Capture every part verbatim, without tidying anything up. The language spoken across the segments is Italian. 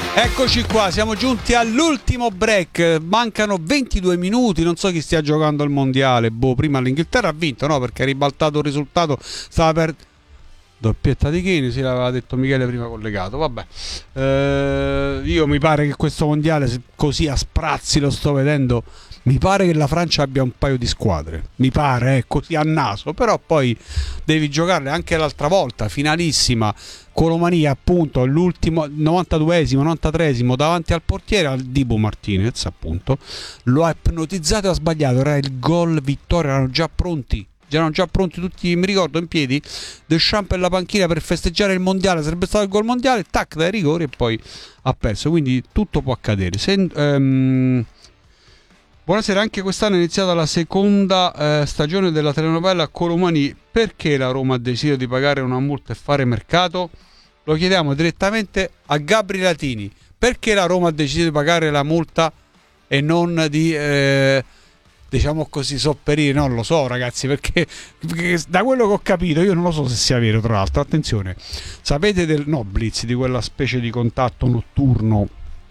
Eccoci qua, siamo giunti all'ultimo break, mancano ventidue minuti, non so chi stia giocando al mondiale, boh, prima l'Inghilterra ha vinto, no, perché ha ribaltato il risultato, stava per... Doppietta di Kane, sì, l'aveva detto Michele prima collegato, vabbè. Eh, io mi pare che questo mondiale, così a sprazzi lo sto vedendo, mi pare che la Francia abbia un paio di squadre, mi pare, eh, così a naso, però poi devi giocarle anche l'altra volta, finalissima, Colomania appunto, l'ultimo novantaduesimo, novantatreesimo davanti al portiere, al Dibu Martinez appunto, lo ha ipnotizzato e ha sbagliato, era il gol vittoria, erano già pronti. Erano già pronti tutti, mi ricordo, in piedi, Deschamps per la panchina per festeggiare il mondiale, sarebbe stato il gol mondiale, tac, dai rigori e poi ha perso, quindi tutto può accadere. Se, um, buonasera, anche quest'anno è iniziata la seconda eh, stagione della telenovela Colomani, perché la Roma ha deciso di pagare una multa e fare mercato? Lo chiediamo direttamente a Gabri Latini, perché la Roma ha deciso di pagare la multa e non di... Eh, diciamo così, sopperire, non lo so ragazzi, perché, perché da quello che ho capito, io non lo so se sia vero, tra l'altro, attenzione, sapete del no Blitz, di quella specie di contatto notturno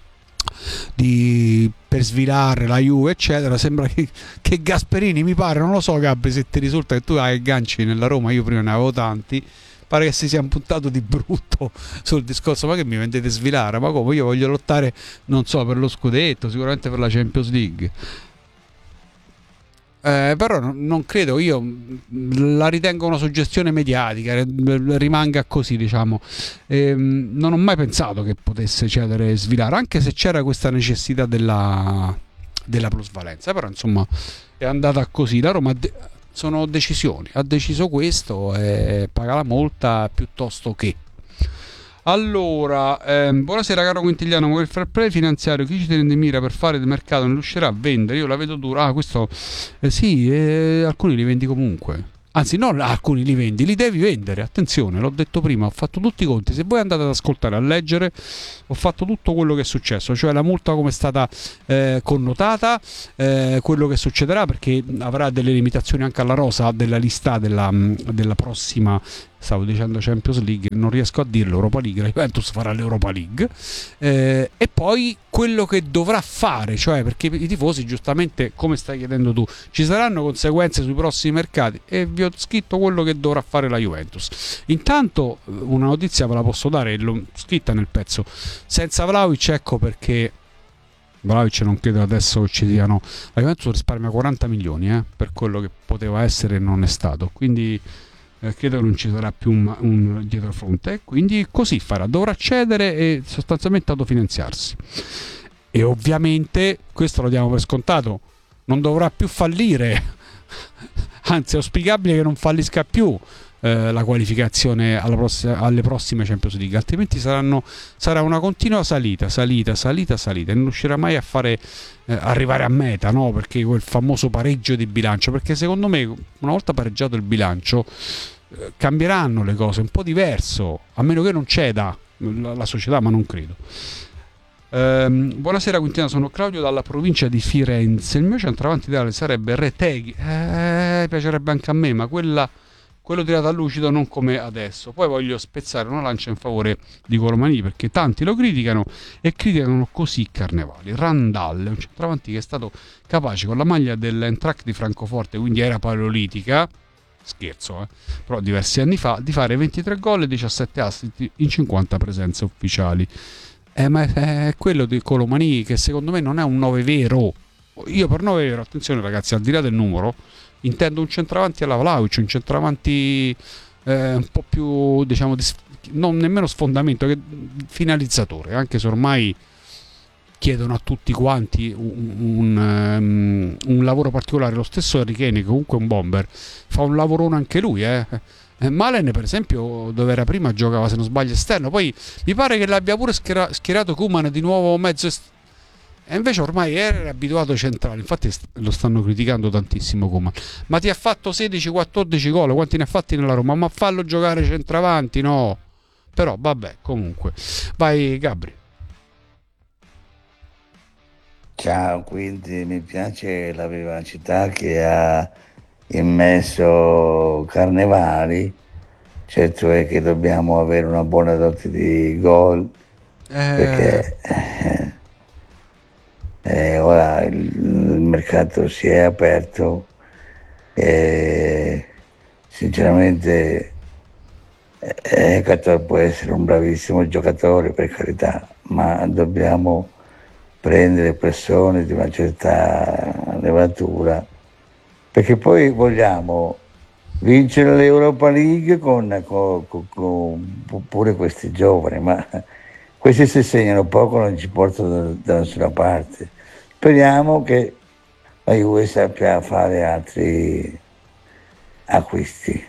di, per svilare la Juve eccetera, sembra che, che Gasperini, mi pare, non lo so Gabri se ti risulta che tu hai ganci nella Roma, io prima ne avevo tanti, pare che si sia puntato di brutto sul discorso, ma che mi vendete svilare, ma come, io voglio lottare non so per lo scudetto, sicuramente per la Champions League. Eh, però non, non credo, io la ritengo una suggestione mediatica, rimanga così, diciamo. Eh, non ho mai pensato che potesse cedere Svilar, anche se c'era questa necessità della, della plusvalenza, però insomma è andata così. La Roma de- sono decisioni, ha deciso questo e paga la multa piuttosto che. Allora, ehm, buonasera caro Quintigliano, con il fair play finanziario chi ci tiene in mira per fare del mercato non riuscirà a vendere? Io la vedo dura. Ah, questo eh, sì, eh, alcuni li vendi comunque. Anzi, non alcuni li vendi, li devi vendere. Attenzione, l'ho detto prima, ho fatto tutti i conti. Se voi andate ad ascoltare, a leggere, ho fatto tutto quello che è successo, cioè la multa come è stata eh, connotata, eh, quello che succederà, perché avrà delle limitazioni anche alla rosa della lista della, della prossima. Stavo dicendo Champions League, non riesco a dirlo, Europa League, la Juventus farà l'Europa League, eh, e poi quello che dovrà fare, cioè perché i tifosi giustamente, come stai chiedendo tu, ci saranno conseguenze sui prossimi mercati e vi ho scritto quello che dovrà fare la Juventus. Intanto una notizia ve la posso dare, l'ho scritta nel pezzo, senza Vlahovic, ecco perché Vlahovic non credo adesso che ci siano, la Juventus risparmia quaranta milioni eh, per quello che poteva essere e non è stato, quindi Eh, credo che non ci sarà più un, un dietrofront e quindi così farà, dovrà cedere e sostanzialmente autofinanziarsi, e ovviamente questo lo diamo per scontato, non dovrà più fallire anzi è auspicabile che non fallisca più eh, la qualificazione alla prossima, alle prossime Champions League, altrimenti saranno, sarà una continua salita salita salita salita e non riuscirà mai a fare eh, arrivare a meta, no? Perché quel famoso pareggio di bilancio, perché secondo me una volta pareggiato il bilancio eh, cambieranno le cose, un po' diverso, a meno che non ceda la, la società, ma non credo. Ehm, buonasera Quintina, sono Claudio dalla provincia di Firenze, il mio centravanti ideale sarebbe Retegui, eh, piacerebbe anche a me, ma quella quello tirato a lucido, non come adesso. Poi voglio spezzare una lancia in favore di Colomani, perché tanti lo criticano e criticano così Carnevali. Randall è un centravanti che è stato capace con la maglia dell'Eintracht di Francoforte, quindi era paleolitica, scherzo, eh? Però diversi anni fa, di fare ventitré gol e diciassette assist in cinquanta presenze ufficiali. Eh, ma è quello di Colomani che secondo me non è un nove vero. Io per nove vero, attenzione ragazzi, al di là del numero, intendo un centravanti alla Vlahovic, un centravanti eh, un po' più, diciamo, di, non nemmeno sfondamento, che finalizzatore, anche se ormai chiedono a tutti quanti un, un, um, un lavoro particolare. Lo stesso Harry Kane, che comunque è un bomber, fa un lavorone anche lui, eh. Malen per esempio, dove era prima, giocava se non sbaglio esterno, poi mi pare che l'abbia pure schiera, schierato Koeman di nuovo mezzo esterno, e invece ormai era abituato ai centrali, infatti lo stanno criticando tantissimo Koeman. Ma ti ha fatto sedici quattordici gol, quanti ne ha fatti nella Roma? Ma fallo giocare centravanti, no? Però vabbè, comunque. Vai Gabri. Ciao, quindi mi piace la vivacità che ha immesso Carnevali, certo è che dobbiamo avere una buona dote di gol Eh, perché eh, eh, ora il, il mercato si è aperto e sinceramente eh, Hector può essere un bravissimo giocatore, per carità, ma dobbiamo prendere persone di una certa levatura, perché poi vogliamo vincere l'Europa League con, con- con- con pure questi giovani, ma questi si segnano poco, non ci portano da, da nessuna parte. Speriamo che la Juve sappia fare altri acquisti.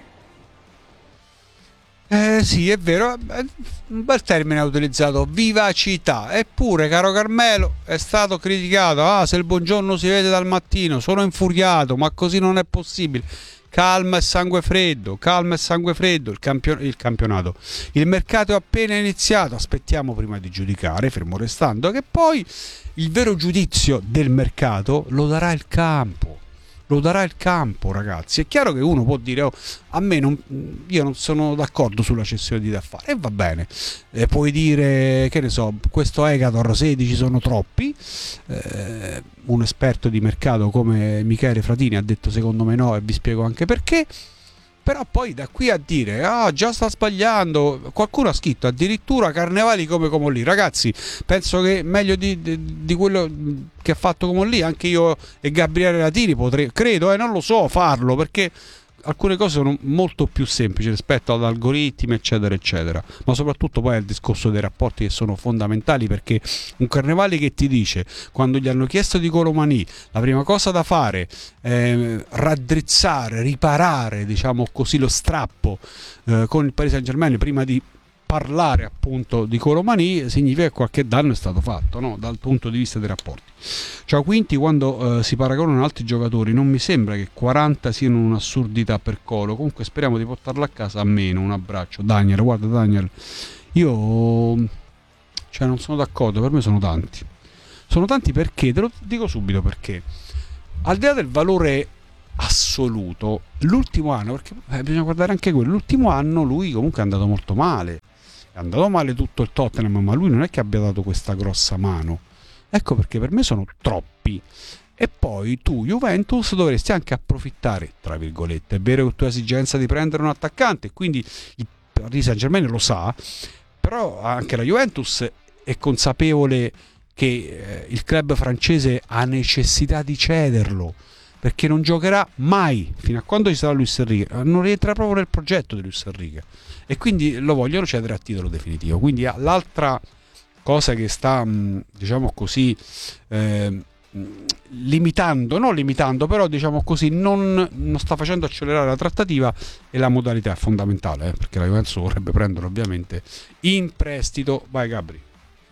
Eh sì, è vero, eh, un bel termine ha utilizzato, vivacità. Eppure, caro Carmelo, è stato criticato. Ah, se il buongiorno si vede dal mattino, sono infuriato, ma così non è possibile. Calma e sangue freddo, calma e sangue freddo, il, campio- il campionato. Il mercato è appena iniziato, aspettiamo prima di giudicare, fermo restando che poi il vero giudizio del mercato lo darà il campo. Lo darà il campo, ragazzi. È chiaro che uno può dire: oh, a me non, io non sono d'accordo sulla cessione di Daffare, e va bene. Eh, puoi dire, che ne so, questo Egator sedici sono troppi. Eh, un esperto di mercato come Michele Fratini ha detto secondo me no, e vi spiego anche perché. Però poi da qui a dire ah già sta sbagliando, qualcuno ha scritto addirittura Carnevali come Comolli. Ragazzi, penso che meglio di, di, di quello che ha fatto Comolli anche io e Gabriele Latini potrei, credo, eh, non lo so, farlo, perché alcune cose sono molto più semplici rispetto ad algoritmi eccetera eccetera, ma soprattutto poi è il discorso dei rapporti che sono fondamentali, perché un Carnevali che ti dice quando gli hanno chiesto di Colomani la prima cosa da fare è raddrizzare, riparare, diciamo così, lo strappo eh, con il Paris Saint-Germain prima di parlare appunto di Colomani, significa che qualche danno è stato fatto, no? Dal punto di vista dei rapporti. Cioè, quindi quando eh, si paragonano altri giocatori non mi sembra che quaranta siano un'assurdità per Colo. Comunque speriamo di portarlo a casa a meno. Un abbraccio Daniel. Guarda Daniel, io cioè non sono d'accordo, per me sono tanti. Sono tanti perché, te lo dico subito perché, al di là del valore assoluto, l'ultimo anno, perché eh, bisogna guardare anche quello, l'ultimo anno lui comunque è andato molto male, è andato male tutto il Tottenham, ma lui non è che abbia dato questa grossa mano. Ecco perché per me sono troppi. E poi tu, Juventus, dovresti anche approfittare, tra virgolette. È vero che tu hai esigenza di prendere un attaccante, quindi il Paris Saint-Germain lo sa, però anche la Juventus è consapevole che eh, il club francese ha necessità di cederlo, perché non giocherà mai fino a quando ci sarà Luis Enrique, non rientra proprio nel progetto di Luis Enrique, e quindi lo vogliono cedere a titolo definitivo. Quindi l'altra cosa che sta, diciamo così, eh, limitando, non limitando, però diciamo così, non, non sta facendo accelerare la trattativa, e la modalità è fondamentale, eh, perché la Juventus vorrebbe prendere ovviamente in prestito. Vai Gabri.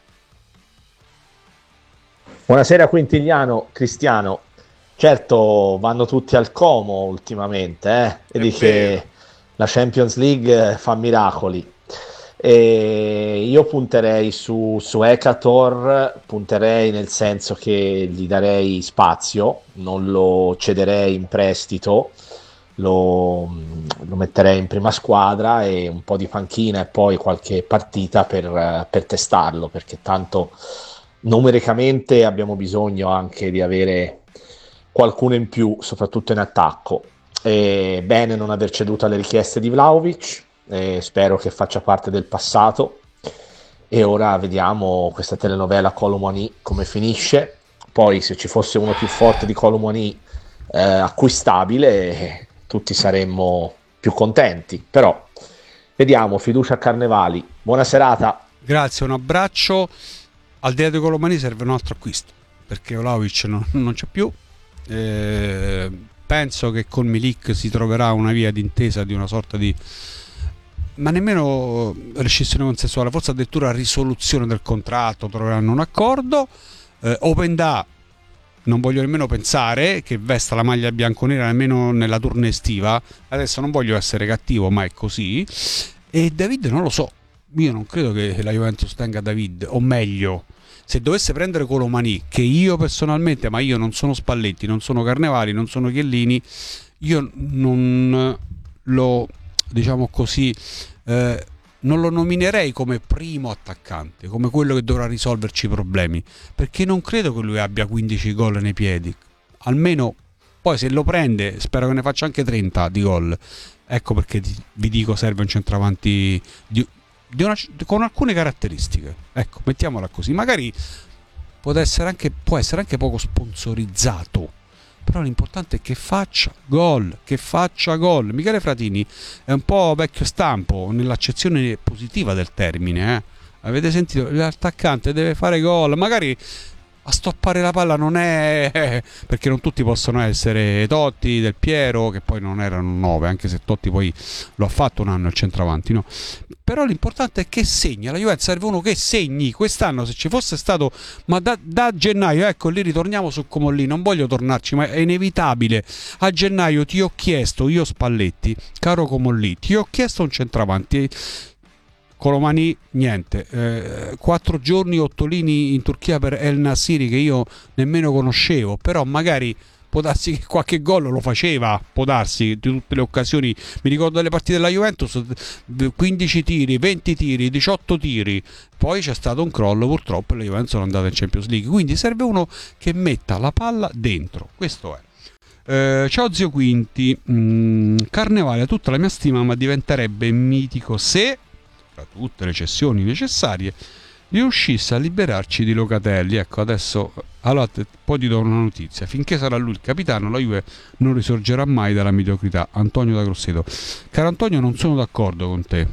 Buonasera Quintigliano, Cristiano. Certo, vanno tutti al Como ultimamente, eh? Vedi che la Champions League fa miracoli. E io punterei su, su Ekator, punterei nel senso che gli darei spazio, non lo cederei in prestito, lo, lo metterei in prima squadra e un po' di panchina e poi qualche partita per, per testarlo, perché tanto numericamente abbiamo bisogno anche di avere qualcuno in più, soprattutto in attacco. È bene non aver ceduto alle richieste di Vlahovic, e spero che faccia parte del passato, e ora vediamo questa telenovela Kolo Muani come finisce. Poi se ci fosse uno più forte di Kolo Muani eh, acquistabile, tutti saremmo più contenti, però vediamo. Fiducia a Carnevali, buona serata. Grazie, un abbraccio. Al di là di Colomani serve un altro acquisto, perché Vlahovic non, non c'è più. Eh, penso che con Milik si troverà una via d'intesa di una sorta di, ma nemmeno rescissione consensuale, forse addirittura risoluzione del contratto, troveranno un accordo. eh, Openda non voglio nemmeno pensare che vesta la maglia bianconera nemmeno nella tournée estiva. Adesso non voglio essere cattivo, ma è così. E David non lo so, io non credo che la Juventus tenga David, o meglio, se dovesse prendere Colomani, che io personalmente, ma io non sono Spalletti, non sono Carnevali, non sono Chiellini, io non lo, diciamo così, eh, non lo nominerei come primo attaccante, come quello che dovrà risolverci i problemi, perché non credo che lui abbia quindici gol nei piedi, almeno. Poi se lo prende spero che ne faccia anche trenta di gol. Ecco perché ti, vi dico serve un centravanti di, di una, con alcune caratteristiche, ecco, mettiamola così. Magari può essere anche, può essere anche poco sponsorizzato, però l'importante è che faccia gol, che faccia gol. Michele Fratini è un po' vecchio stampo nell'accezione positiva del termine, eh? Avete sentito? L'attaccante deve fare gol, magari a stoppare la palla non è, perché non tutti possono essere Totti, Del Piero, che poi non erano nove, anche se Totti poi lo ha fatto un anno il centravanti, no? Però l'importante è che segni. La Juventus serve uno che segni. Quest'anno se ci fosse stato, ma da, da gennaio, ecco lì ritorniamo su Comolli, non voglio tornarci, ma è inevitabile. A gennaio ti ho chiesto, io Spalletti, caro Comolli, ti ho chiesto un centravanti. Colomani niente, eh, quattro giorni Ottolini in Turchia per El Nassiri che io nemmeno conoscevo, però magari può darsi che qualche gol lo faceva, può darsi di tutte le occasioni. Mi ricordo delle partite della Juventus, quindici tiri, venti tiri, diciotto tiri, poi c'è stato un crollo purtroppo e la Juventus è andata in Champions League, quindi serve uno che metta la palla dentro, questo è. Eh, ciao zio Quinti, mm, Carnevale ha tutta la mia stima ma diventerebbe mitico se, tra tutte le cessioni necessarie, riuscisse a liberarci di Locatelli. Ecco, adesso allora, poi ti do una notizia: finché sarà lui il capitano la Juve non risorgerà mai dalla mediocrità. Antonio da Grosseto. Caro Antonio, non sono d'accordo con te,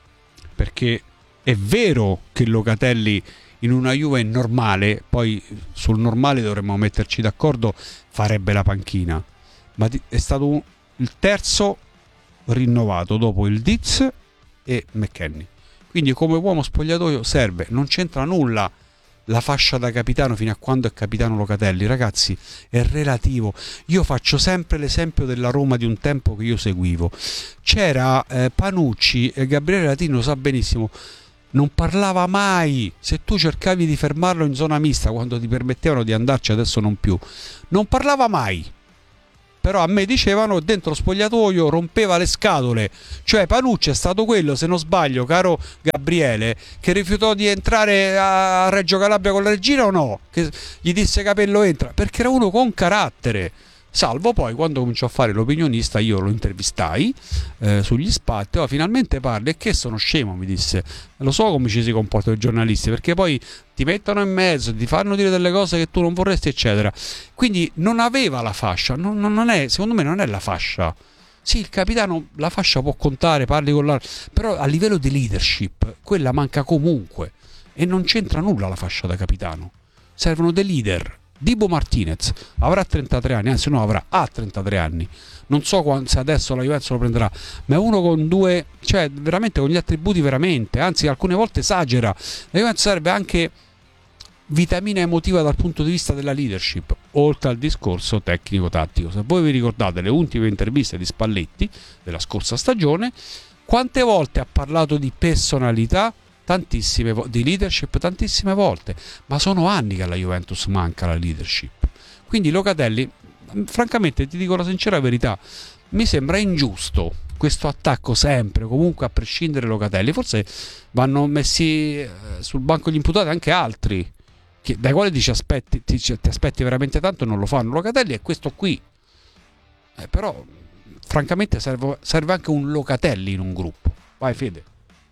perché è vero che Locatelli in una Juve normale, poi sul normale dovremmo metterci d'accordo, farebbe la panchina, ma è stato un, il terzo rinnovato dopo il Diz e McKennie, quindi come uomo spogliatoio serve. Non c'entra nulla la fascia da capitano fino a quando è capitano Locatelli, ragazzi, è relativo. Io faccio sempre l'esempio della Roma di un tempo che io seguivo. C'era eh, Panucci, e Gabriele Latini lo sa benissimo, non parlava mai. Se tu cercavi di fermarlo in zona mista quando ti permettevano di andarci, adesso non più, non parlava mai. Però a me dicevano dentro spogliatoio rompeva le scatole. Cioè Panucci è stato quello, se non sbaglio, caro Gabriele, che rifiutò di entrare a Reggio Calabria con la regina, o no? Che gli disse Capello entra, perché era uno con carattere. Salvo poi quando cominciò a fare l'opinionista, io lo intervistai eh, sugli spatti. Oh, finalmente parli, e che sono scemo, mi disse. Lo so come ci si comportano i giornalisti, perché poi ti mettono in mezzo, ti fanno dire delle cose che tu non vorresti, eccetera. Quindi non aveva la fascia, non, non è, secondo me non è la fascia. Sì, il capitano la fascia può contare, parli con l'altro, però a livello di leadership quella manca comunque, e non c'entra nulla la fascia da capitano. Servono dei leader. Dibu Martinez avrà trentatré anni, anzi no, avrà ha trentatré anni, non so se adesso la Juventus lo prenderà, ma è uno con due, cioè veramente con gli attributi, veramente, anzi alcune volte esagera. La Juventus serve anche vitamina emotiva dal punto di vista della leadership, oltre al discorso tecnico-tattico. Se voi vi ricordate le ultime interviste di Spalletti della scorsa stagione, quante volte ha parlato di personalità, tantissime vo- di leadership, tantissime volte, ma sono anni che alla Juventus manca la leadership. Quindi Locatelli, francamente ti dico la sincera verità, mi sembra ingiusto questo attacco sempre, comunque a prescindere Locatelli. Forse vanno messi eh, sul banco gli imputati anche altri, che, dai quali ti aspetti, ti, ti aspetti veramente tanto e non lo fanno. Locatelli è questo qui, eh, però francamente serve, serve anche un Locatelli in un gruppo. Vai Fede.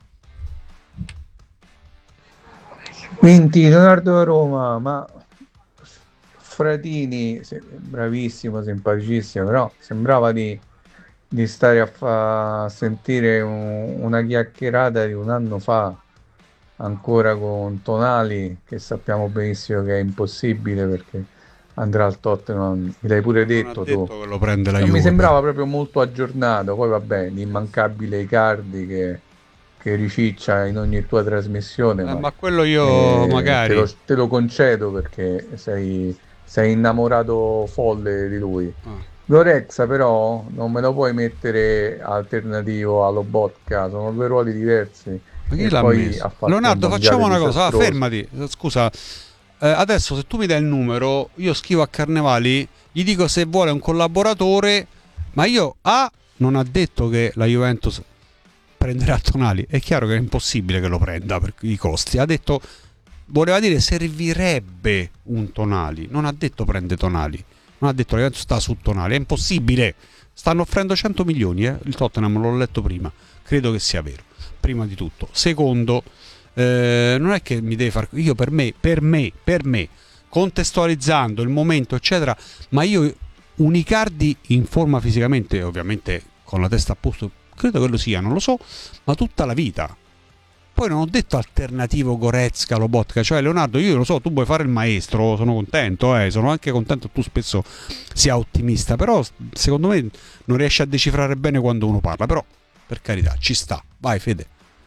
Quindi Leonardo da Roma, ma Fratini, sì, bravissimo, simpaticissimo, però sembrava di, di stare a, fa, a sentire un, una chiacchierata di un anno fa, ancora con Tonali, che sappiamo benissimo che è impossibile perché andrà al Tottenham, mi l'hai pure detto, detto tu. Che lo prende la Non Juve. mi sembrava proprio molto aggiornato. Poi vabbè, l'immancabile Icardi che, che riciccia in ogni tua trasmissione, Eh, ma, ma quello io eh, magari te lo, te lo concedo perché sei, sei innamorato folle di lui. Ah. Gorexa però non me lo puoi mettere alternativo allo Botka, sono due ruoli diversi. Ma chi E l'ha poi messo? ha fatto Leonardo, un facciamo una mondiale cosa, ah, disastroso. fermati, scusa. Eh, adesso se tu mi dai il numero, io scrivo a Carnevali, gli dico se vuole un collaboratore, ma io A non ha detto che la Juventus prenderà Tonali. È chiaro che è impossibile che lo prenda per i costi. Ha detto, voleva dire servirebbe un Tonali, non ha detto prende Tonali, non ha detto la Juventus sta su Tonali, è impossibile. Stanno offrendo cento milioni, eh? Il Tottenham l'ho letto prima, credo che sia vero, prima di tutto. Secondo, eh, non è che mi deve far... Io per me, per me, per me, contestualizzando il momento, eccetera, ma io un Icardi in forma fisicamente, ovviamente con la testa a posto, credo che lo sia, non lo so, ma tutta la vita. Poi non ho detto alternativo Goretzka, Lobotka, cioè Leonardo, io lo so, tu vuoi fare il maestro, sono contento, eh, sono anche contento che tu spesso sia ottimista, però secondo me non riesci a decifrare bene quando uno parla, però per carità, ci sta. Vai Fede.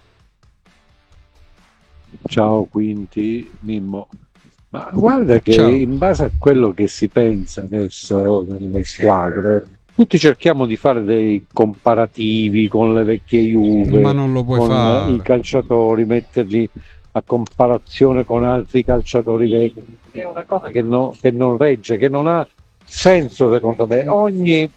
Ciao Quinti, Mimmo. Ma guarda che Ciao. in base a quello che si pensa adesso nelle squadre, tutti cerchiamo di fare dei comparativi con le vecchie Juve, Ma non lo puoi con fare. i calciatori, metterli a comparazione con altri calciatori vecchi. È una cosa che, no- che non regge, che non ha senso secondo me. Ogni,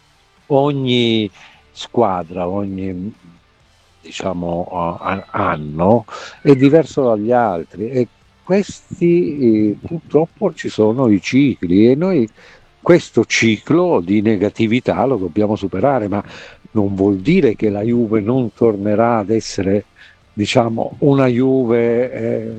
ogni squadra, ogni diciamo a- anno è diverso dagli altri e questi eh, purtroppo ci sono i cicli e noi questo ciclo di negatività lo dobbiamo superare, ma non vuol dire che la Juve non tornerà ad essere, diciamo, una Juve eh,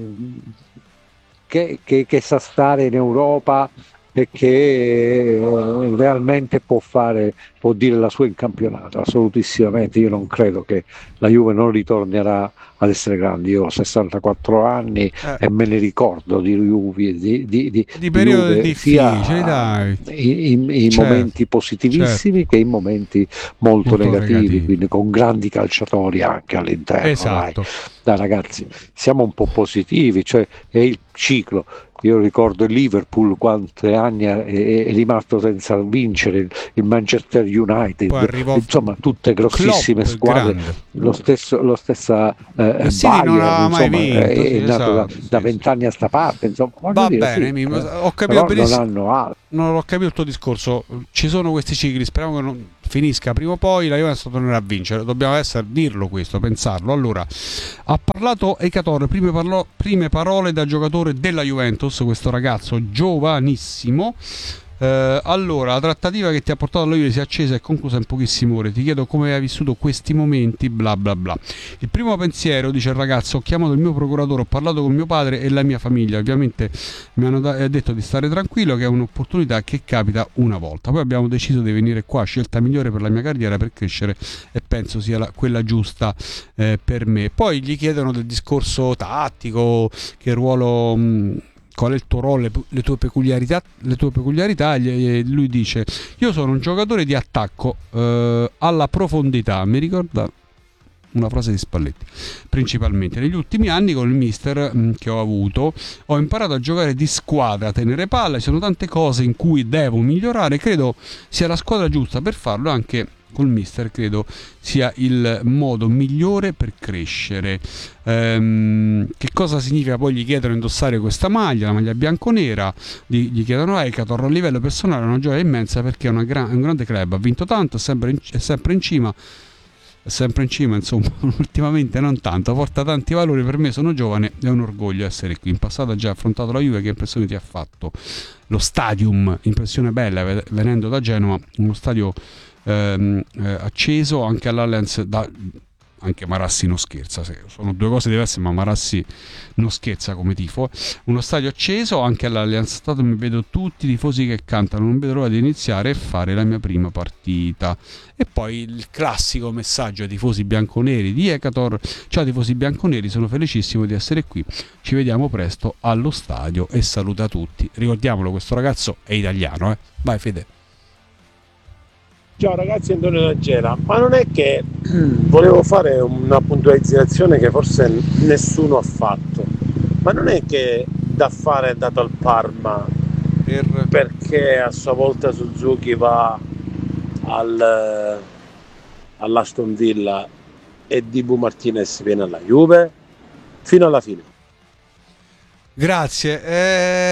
che, che- che sa stare in Europa e che eh, realmente può fare, può dire la sua in campionato. Assolutissimamente, io non credo che la Juve non ritornerà ad essere grandi. Io ho sessantaquattro anni Eh, e me ne ricordo di Juve, di, di, di, di di periodi Juve difficili, sia dai. in, in- in Certo, momenti positivissimi certo, che in momenti molto molto negativi, negativi. quindi con grandi calciatori anche all'interno. Dai, Esatto. dai ragazzi, siamo un po' positivi, cioè è il ciclo. Io ricordo il Liverpool quante anni è, è- è rimasto senza vincere, il, il Manchester Poi United, arrivò insomma tutte grossissime Klopp, squadre, grande. lo stesso, lo stessa eh, Il City non Bayern, aveva mai insomma, vinto, è, sì, è nato da, esatto, da sì, sì. vent'anni a sta parte, insomma, voglio Va dire bene, sì, Mimmo, eh, ho capito però non benissimo. hanno altro. Non ho capito il tuo discorso. Ci sono questi cicli, speriamo che non finisca prima o poi. La Juventus tornerà a vincere. Dobbiamo essere, dirlo questo, pensarlo. Allora, ha parlato Ecatore, prime, parlo- prime parole da giocatore della Juventus, questo ragazzo giovanissimo. Eh, allora, la trattativa che ti ha portato alla Juve si è accesa e conclusa in pochissime ore. Ti chiedo come hai vissuto questi momenti, bla bla bla. Il primo pensiero, dice il ragazzo, ho chiamato il mio procuratore, ho parlato con mio padre e la mia famiglia. Ovviamente mi hanno da- detto di stare tranquillo, che è un'opportunità che capita una volta. Poi abbiamo deciso di venire qua, scelta migliore per la mia carriera, per crescere, e penso sia la- quella giusta eh, per me. Poi gli chiedono del discorso tattico, che ruolo... mh, qual è il tuo ruolo, le, le tue peculiarità, le tue peculiarità. Gli- lui dice: io sono un giocatore di attacco eh, alla profondità. Mi ricorda una frase di Spalletti. Principalmente negli ultimi anni con il mister mh, che ho avuto ho imparato a giocare di squadra, a tenere palla. Ci sono tante cose in cui devo migliorare, credo sia la squadra giusta per farlo. Anche col mister credo sia il modo migliore per crescere. Ehm, che cosa significa? Poi gli chiedono di indossare questa maglia, la maglia bianconera. Gli, gli chiedono Ekator. A livello personale è una gioia immensa, perché è, una gra- è un grande club, ha vinto tanto, è sempre in, è sempre in cima è sempre in cima, insomma. Ultimamente non tanto, porta tanti valori. Per me, sono giovane, è un orgoglio essere qui. In passato ha già affrontato la Juve. Che impressione ti ha fatto lo stadium? Impressione bella, ve- venendo da Genova, uno stadio ehm, eh, acceso. Anche all'Allianz, da, anche Marassi non scherza, se- sono due cose diverse, ma Marassi non scherza come tifo. Uno stadio acceso anche all'Allianz Stato, mi vedo tutti i tifosi che cantano, non vedo l'ora di iniziare e fare la mia prima partita. E poi il classico messaggio ai tifosi bianconeri di Ekator: ciao tifosi bianconeri, sono felicissimo di essere qui, ci vediamo presto allo stadio, e saluta tutti. Ricordiamolo, questo ragazzo è italiano, eh. Vai Fede. Ciao ragazzi, Antonio da Gela, ma non è che volevo fare una puntualizzazione che forse nessuno ha fatto, ma non è che da fare è dato al Parma Per... perché a sua volta Suzuki va al, all'Aston Villa e Dibu Martinez viene alla Juve fino alla fine? Grazie. Eh,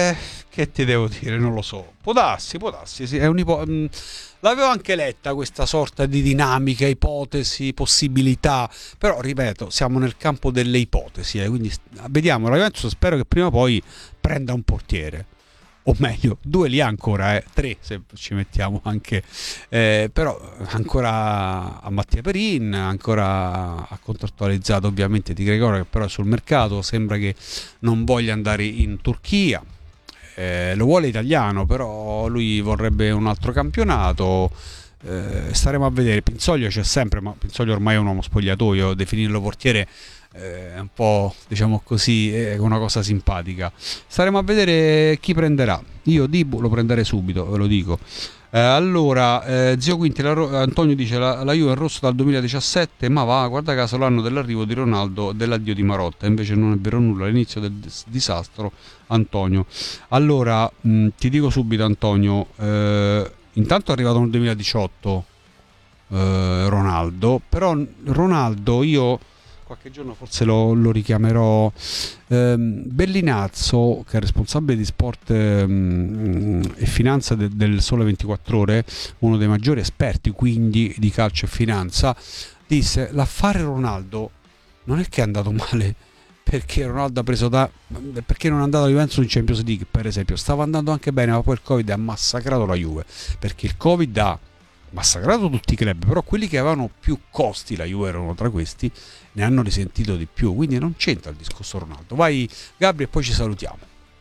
Che ti devo dire? Non lo so. Può darsi, può darsi. Sì, è un'ipo- mh, l'avevo anche letta questa sorta di dinamica, ipotesi, possibilità. Però, ripeto, siamo nel campo delle ipotesi. Eh, quindi st- vediamo. La Juventus spero che prima o poi prenda un portiere. O meglio, due li ha ancora, eh, tre se ci mettiamo anche. Eh, però ancora a Mattia Perin, ancora ha contrattualizzato ovviamente Di Gregorio, che però è sul mercato. Sembra che non voglia andare in Turchia. Eh, lo vuole italiano, però lui vorrebbe un altro campionato. Eh, staremo a vedere. Pinzoglio c'è sempre, ma Pinzoglio ormai è un uomo spogliatoio, definirlo portiere eh, è un po', diciamo così, è una cosa simpatica. Staremo a vedere chi prenderà. Io Dibu lo prenderei subito, ve lo dico. Eh, allora, eh, zio Quinti, la Ro- Antonio dice la, la Juve è rosso dal duemiladiciassette, ma va, guarda caso l'anno dell'arrivo di Ronaldo, dell'addio di Marotta, invece non è vero nulla, all'inizio del dis- disastro. Antonio, allora mh, ti dico subito Antonio, eh, intanto è arrivato nel duemiladiciotto eh, Ronaldo, però Ronaldo io qualche giorno forse lo, lo richiamerò. ehm, Bellinazzo, che è responsabile di sport ehm, e finanza de- del Sole ventiquattro Ore, uno dei maggiori esperti quindi di calcio e finanza, disse l'affare Ronaldo non è che è andato male perché Ronaldo ha preso da perché non è andato alla Juventus in Champions League, per esempio. Stava andando anche bene, ma poi il Covid ha massacrato la Juve, perché il Covid ha massacrato tutti i club, però quelli che avevano più costi, la Juve erano tra questi, ne hanno risentito di più, quindi non c'entra il discorso Ronaldo. Vai Gabri e poi ci salutiamo.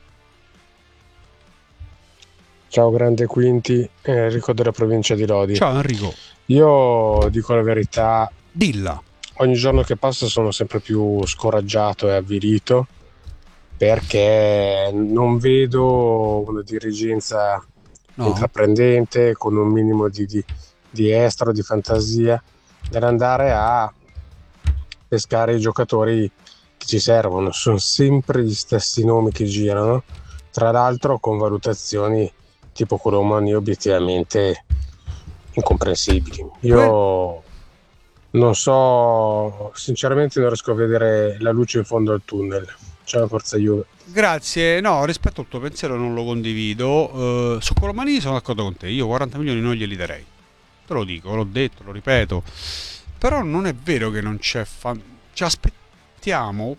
Ciao grande Quinti, Enrico della provincia di Lodi. Ciao Enrico. Io dico la verità, Dilla. ogni giorno che passa sono sempre più scoraggiato e avvilito, perché non vedo una dirigenza No. intraprendente con un minimo di, di, di estro, di fantasia, nell'andare a pescare i giocatori che ci servono. Sono sempre gli stessi nomi che girano, tra l'altro con valutazioni tipo Colomani obiettivamente incomprensibili. Io non so, sinceramente non riesco a vedere la luce in fondo al tunnel. Ciao, forza Juve. Grazie, no, rispetto al tuo pensiero non lo condivido. Uh, su Colomani sono d'accordo con te, io quaranta milioni non glieli darei. Te lo dico, l'ho detto, lo ripeto. Però non è vero che non c'è fan... ci aspettiamo